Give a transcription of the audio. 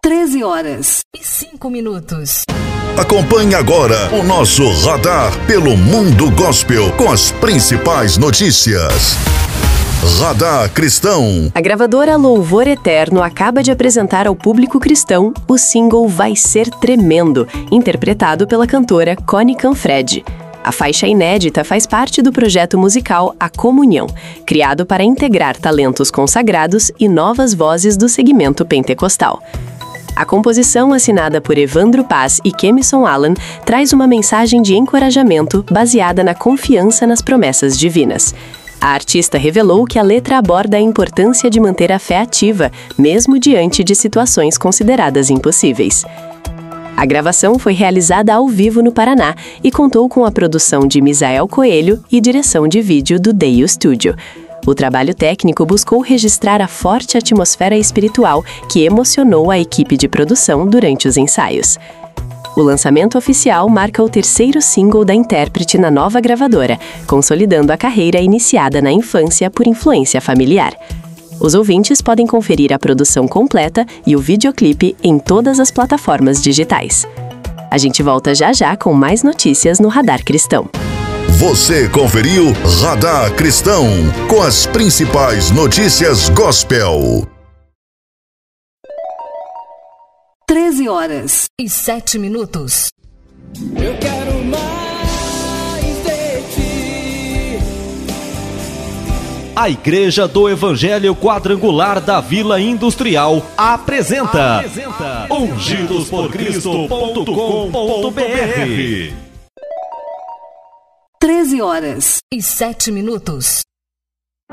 13h05. Acompanhe agora o nosso Radar pelo Mundo Gospel com as principais notícias. Radar Cristão. A gravadora Louvor Eterno acaba de apresentar ao público cristão o single Vai Ser Tremendo, interpretado pela cantora Connie Canfredi. A faixa inédita faz parte do projeto musical A Comunhão, criado para integrar talentos consagrados e novas vozes do segmento pentecostal. A composição, assinada por Evandro Paz e Kemison Allen, traz uma mensagem de encorajamento baseada na confiança nas promessas divinas. A artista revelou que a letra aborda a importância de manter a fé ativa, mesmo diante de situações consideradas impossíveis. A gravação foi realizada ao vivo no Paraná e contou com a produção de Misael Coelho e direção de vídeo do Deio Studio. O trabalho técnico buscou registrar a forte atmosfera espiritual que emocionou a equipe de produção durante os ensaios. O lançamento oficial marca o terceiro single da intérprete na nova gravadora, consolidando a carreira iniciada na infância por influência familiar. Os ouvintes podem conferir a produção completa e o videoclipe em todas as plataformas digitais. A gente volta já já com mais notícias no Radar Cristão. Você conferiu Radar Cristão com as principais notícias gospel. 13h07. Eu quero mais de ti. A Igreja do Evangelho Quadrangular da Vila Industrial apresenta ungidosporcristo.com.br. 13h07.